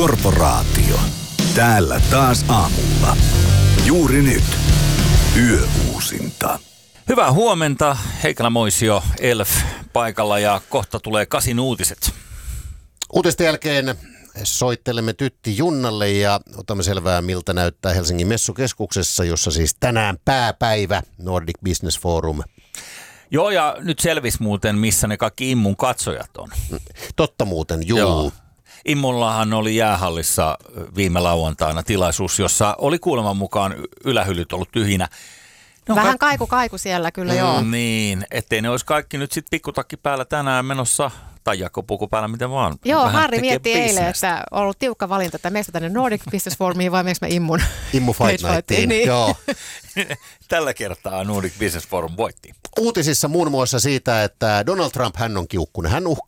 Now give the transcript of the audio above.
Korporaatio. Täällä taas aamulla. Juuri nyt. Yöuusinta. Hyvää huomenta. Heikkilä Moisio, Elf paikalla ja kohta tulee 8 uutiset. Uutisten jälkeen soittelemme Tytti Junnalle ja otamme selvää, miltä näyttää Helsingin messukeskuksessa, jossa siis tänään pääpäivä Nordic Business Forum. Joo, ja nyt selvisi muuten, missä ne kaikki Immun katsojat on. Totta muuten, juu. Joo. Immullahan oli jäähallissa viime lauantaina tilaisuus, jossa oli kuuleman mukaan ylähyllyt ollut tyhjinä. Vähän kaiku siellä kyllä, joo. Niin, ettei ne olisi kaikki nyt sitten pikkutakki päällä tänään menossa, tai jakkopuku päällä, miten vaan. Joo, Harri mietti eilen, että on ollut tiukka valinta, että meistä tänne Nordic Business Forumiin vai meistä me Immu Fight Nightiin, niin. joo. Tällä kertaa Nordic Business Forum voitti. Uutisissa muun muassa siitä, että Donald Trump, hän on kiukkunen. Hän uhkaa